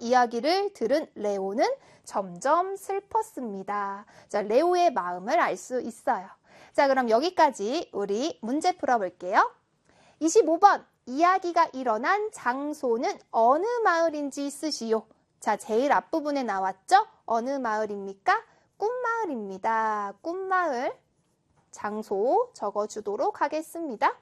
이야기를 들은 레오는 점점 슬펐습니다. 자, 레오의 마음을 알 수 있어요. 자, 그럼 여기까지 우리 문제 풀어볼게요. 25번, 이야기가 일어난 장소는 어느 마을인지 쓰시오. 자, 제일 앞부분에 나왔죠? 어느 마을입니까? 꿈마을입니다. 꿈마을. 장소 적어주도록 하겠습니다.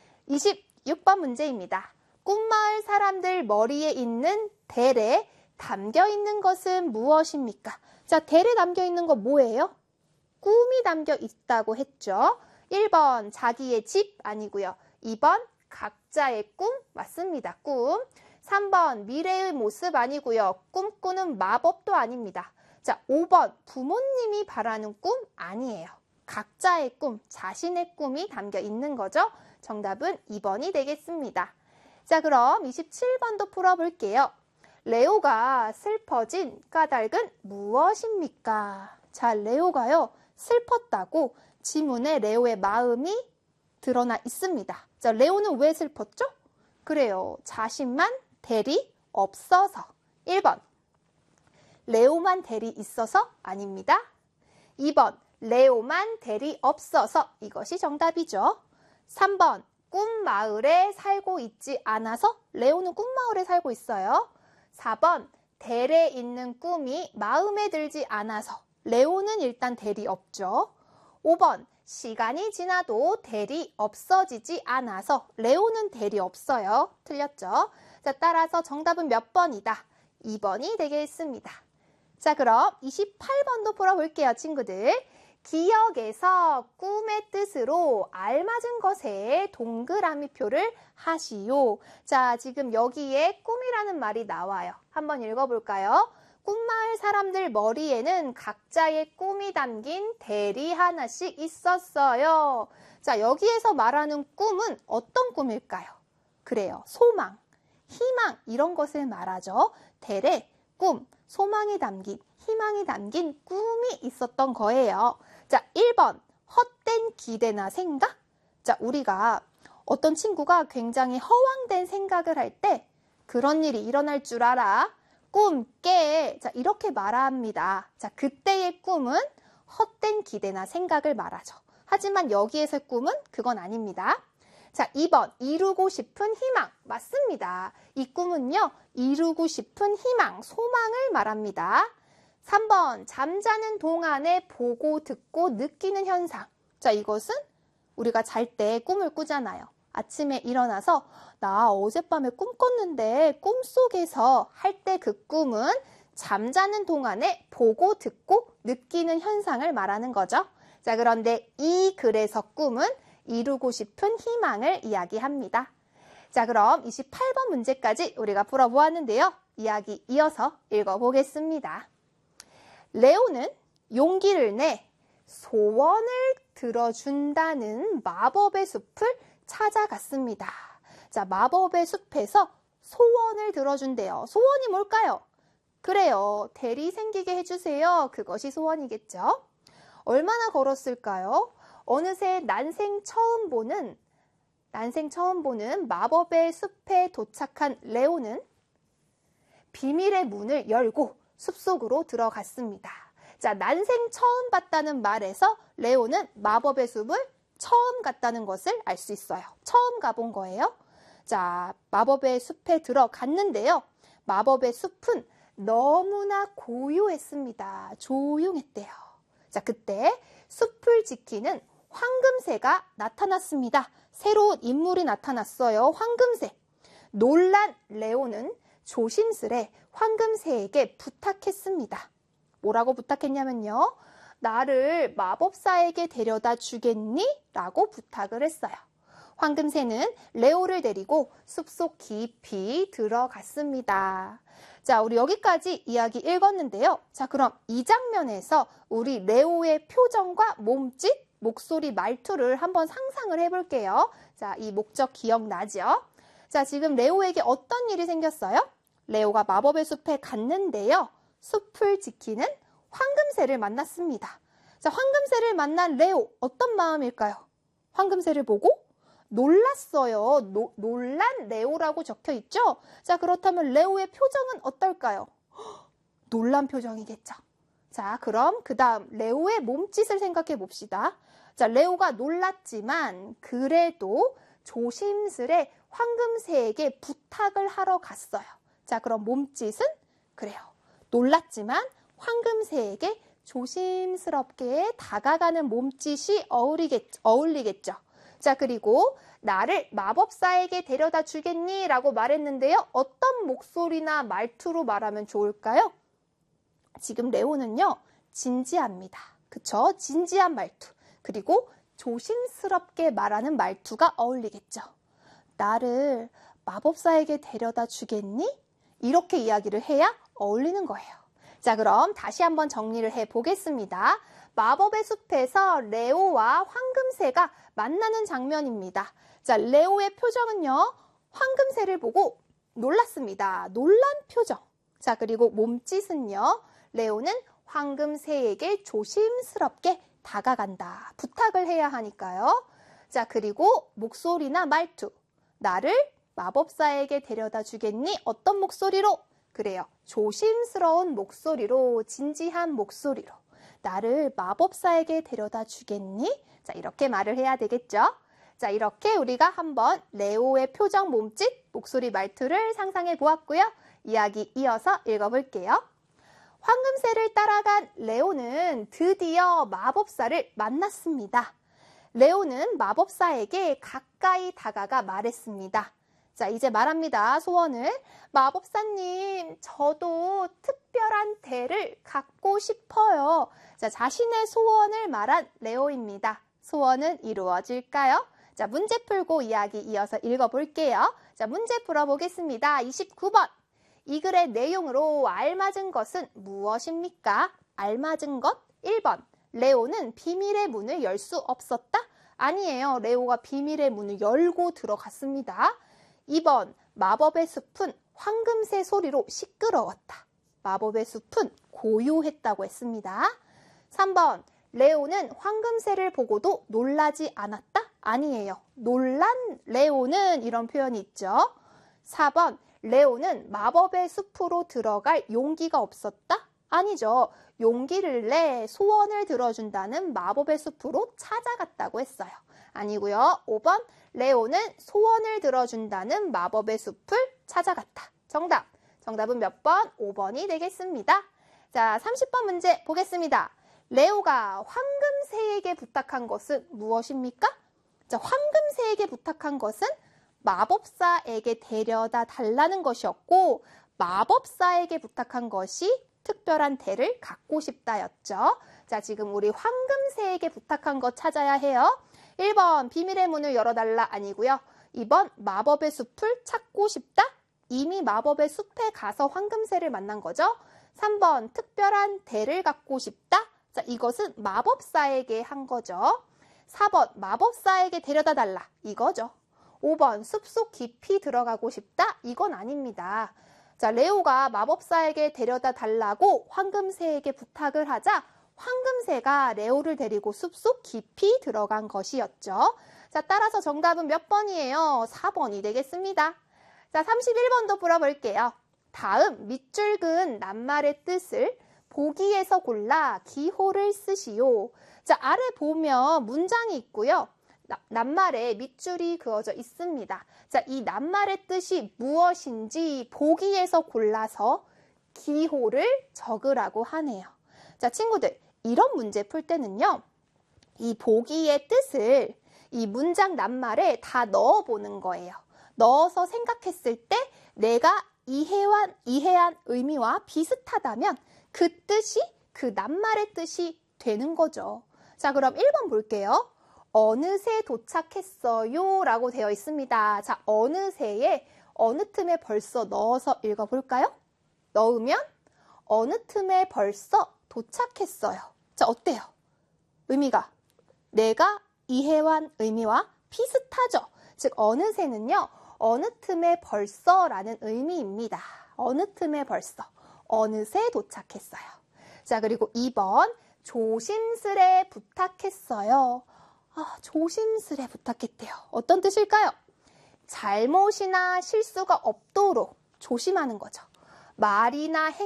26번 문제입니다. 꿈마을 사람들 머리에 있는 델에 담겨있는 것은 무엇입니까? 자, 델에 담겨있는 거 뭐예요? 꿈이 담겨 있다고 했죠. 1번 자기의 집 아니고요. 2번 각자의 꿈 맞습니다. 꿈. 3번 미래의 모습 아니고요. 꿈꾸는 마법도 아닙니다. 자, 5번 부모님이 바라는 꿈 아니에요. 각자의 꿈, 자신의 꿈이 담겨 있는 거죠. 정답은 2번이 되겠습니다. 자, 그럼 27번도 풀어볼게요. 레오가 슬퍼진 까닭은 무엇입니까? 자, 레오가요, 슬펐다고 지문에 레오의 마음이 드러나 있습니다. 자, 레오는 왜 슬펐죠? 그래요. 자신만 델이 없어서. 1번. 레오만 델이 있어서 아닙니다. 2번. 레오만 델이 없어서. 이것이 정답이죠. 3번. 꿈마을에 살고 있지 않아서. 레오는 꿈마을에 살고 있어요. 4번. 델에 있는 꿈이 마음에 들지 않아서. 레오는 일단 델이 없죠. 5번. 시간이 지나도 델이 없어지지 않아서. 레오는 델이 없어요. 틀렸죠? 자, 따라서 정답은 몇 번이다? 2번이 되겠습니다. 자, 그럼 28번도 풀어볼게요, 친구들. 기억에서 꿈의 뜻으로 알맞은 것에 동그라미표를 하시오. 자, 지금 여기에 꿈이라는 말이 나와요. 한번 읽어볼까요? 꿈마을 사람들 머리에는 각자의 꿈이 담긴 델이 하나씩 있었어요. 자, 여기에서 말하는 꿈은 어떤 꿈일까요? 그래요. 소망, 희망 이런 것을 말하죠. 델에 꿈, 소망이 담긴, 희망이 담긴 꿈이 있었던 거예요. 자, 1번 헛된 기대나 생각. 자, 우리가 어떤 친구가 굉장히 허황된 생각을 할 때 그런 일이 일어날 줄 알아. 꿈, 깨. 자, 이렇게 말합니다. 자, 그때의 꿈은 헛된 기대나 생각을 말하죠. 하지만 여기에서의 꿈은 그건 아닙니다. 자, 2번 이루고 싶은 희망. 맞습니다. 이 꿈은요, 이루고 싶은 희망, 소망을 말합니다. 3번 잠자는 동안에 보고 듣고 느끼는 현상. 자, 이것은 우리가 잘 때 꿈을 꾸잖아요. 아침에 일어나서 나 어젯밤에 꿈 꿨는데 꿈속에서 할 때 그 꿈은 잠자는 동안에 보고 듣고 느끼는 현상을 말하는 거죠. 자, 그런데 이 글에서 꿈은 이루고 싶은 희망을 이야기합니다. 자, 그럼 28번 문제까지 우리가 풀어보았는데요. 이야기 이어서 읽어보겠습니다. 레오는 용기를 내 소원을 들어준다는 마법의 숲을 찾아갔습니다. 자, 마법의 숲에서 소원을 들어준대요. 소원이 뭘까요? 그래요. 델이 생기게 해주세요. 그것이 소원이겠죠. 얼마나 걸었을까요? 어느새 난생 처음 보는 마법의 숲에 도착한 레오는 비밀의 문을 열고 숲속으로 들어갔습니다. 자, 난생 처음 봤다는 말에서 레오는 마법의 숲을 처음 갔다는 것을 알 수 있어요. 처음 가본 거예요. 자, 마법의 숲에 들어갔는데요. 마법의 숲은 너무나 고요했습니다. 조용했대요. 자, 그때 숲을 지키는 황금새가 나타났습니다. 새로운 인물이 나타났어요. 황금새. 놀란 레오는 조심스레 황금새에게 부탁했습니다. 뭐라고 부탁했냐면요. 나를 마법사에게 데려다 주겠니? 라고 부탁을 했어요. 황금새는 레오를 데리고 숲속 깊이 들어갔습니다. 자, 우리 여기까지 이야기 읽었는데요. 자, 그럼 이 장면에서 우리 레오의 표정과 몸짓, 목소리, 말투를 한번 상상을 해볼게요. 자, 이 목적 기억나죠? 자, 지금 레오에게 어떤 일이 생겼어요? 레오가 마법의 숲에 갔는데요. 숲을 지키는 황금새를 만났습니다. 자, 황금새를 만난 레오, 어떤 마음일까요? 황금새를 보고 놀랐어요. 놀란 레오라고 적혀 있죠? 자, 그렇다면 레오의 표정은 어떨까요? 놀란 표정이겠죠. 자, 그럼 그 다음 레오의 몸짓을 생각해 봅시다. 자, 레오가 놀랐지만 그래도 조심스레 황금새에게 부탁을 하러 갔어요. 자, 그럼 몸짓은 그래요. 놀랐지만 황금새에게 조심스럽게 다가가는 몸짓이 어울리겠죠. 자, 그리고 나를 마법사에게 데려다 주겠니? 라고 말했는데요. 어떤 목소리나 말투로 말하면 좋을까요? 지금 레오는요, 진지합니다. 그쵸? 진지한 말투. 그리고 조심스럽게 말하는 말투가 어울리겠죠. 나를 마법사에게 데려다 주겠니? 이렇게 이야기를 해야 어울리는 거예요. 자, 그럼 다시 한번 정리를 해보겠습니다. 마법의 숲에서 레오와 황금새가 만나는 장면입니다. 자, 레오의 표정은요, 황금새를 보고 놀랐습니다. 놀란 표정. 자, 그리고 몸짓은요, 레오는 황금새에게 조심스럽게 다가간다. 부탁을 해야 하니까요. 자, 그리고 목소리나 말투. 나를 마법사에게 데려다 주겠니? 어떤 목소리로? 그래요. 조심스러운 목소리로, 진지한 목소리로. 나를 마법사에게 데려다 주겠니? 자, 이렇게 말을 해야 되겠죠? 자, 이렇게 우리가 한번 레오의 표정, 몸짓, 목소리, 말투를 상상해 보았고요. 이야기 이어서 읽어볼게요. 황금새를 따라간 레오는 드디어 마법사를 만났습니다. 레오는 마법사에게 가까이 다가가 말했습니다. 자, 이제 말합니다. 소원을. 마법사님, 저도 특별한 대를 갖고 싶어요. 자, 자신의 소원을 말한 레오입니다. 소원은 이루어질까요? 자, 문제 풀고 이야기 이어서 읽어볼게요. 자, 문제 풀어보겠습니다. 29번. 이 글의 내용으로 알맞은 것은 무엇입니까? 알맞은 것 1번. 레오는 비밀의 문을 열 수 없었다? 아니에요. 레오가 비밀의 문을 열고 들어갔습니다. 2번. 마법의 숲은 황금새 소리로 시끄러웠다. 마법의 숲은 고요했다고 했습니다. 3번. 레오는 황금새를 보고도 놀라지 않았다? 아니에요. 놀란 레오는 이런 표현이 있죠. 4번. 레오는 마법의 숲으로 들어갈 용기가 없었다? 아니죠. 용기를 내 소원을 들어준다는 마법의 숲으로 찾아갔다고 했어요. 아니고요. 5번. 레오는 소원을 들어준다는 마법의 숲을 찾아갔다. 정답. 정답은 몇 번? 5번이 되겠습니다. 자, 30번 문제 보겠습니다. 레오가 황금새에게 부탁한 것은 무엇입니까? 자, 황금새에게 부탁한 것은 마법사에게 데려다 달라는 것이었고, 마법사에게 부탁한 것이 특별한 대를 갖고 싶다였죠. 자, 지금 우리 황금새에게 부탁한 것 찾아야 해요. 1번 비밀의 문을 열어달라 아니고요. 2번 마법의 숲을 찾고 싶다. 이미 마법의 숲에 가서 황금새를 만난 거죠. 3번 특별한 대를 갖고 싶다. 자, 이것은 마법사에게 한 거죠. 4번 마법사에게 데려다 달라 이거죠. 5번 숲속 깊이 들어가고 싶다. 이건 아닙니다. 자, 레오가 마법사에게 데려다 달라고 황금새에게 부탁을 하자 황금새가 레오를 데리고 숲속 깊이 들어간 것이었죠. 자, 따라서 정답은 몇 번이에요? 4번이 되겠습니다. 자, 31번도 풀어볼게요. 다음 밑줄 그은 낱말의 뜻을 보기에서 골라 기호를 쓰시오. 자, 아래 보면 문장이 있고요. 낱말에 밑줄이 그어져 있습니다. 자, 이 낱말의 뜻이 무엇인지 보기에서 골라서 기호를 적으라고 하네요. 자, 친구들, 이런 문제 풀 때는요, 이 보기의 뜻을 이 문장 낱말에 다 넣어보는 거예요. 넣어서 생각했을 때 내가 이해한 의미와 비슷하다면 그 뜻이 그 낱말의 뜻이 되는 거죠. 자, 그럼 1번 볼게요. 어느새 도착했어요 라고 되어 있습니다. 자, 어느새에 어느 틈에 벌써 넣어서 읽어볼까요? 넣으면 어느 틈에 벌써 도착했어요. 자, 어때요? 의미가 내가 이해한 의미와 비슷하죠. 즉 어느새는요, 어느 틈에 벌써라는 의미입니다. 어느 틈에 벌써, 어느새 도착했어요. 자, 그리고 2번 조심스레 부탁했어요. 조심스레 부탁했대요. 어떤 뜻일까요? 잘못이나 실수가 없도록 조심하는 거죠. 말이나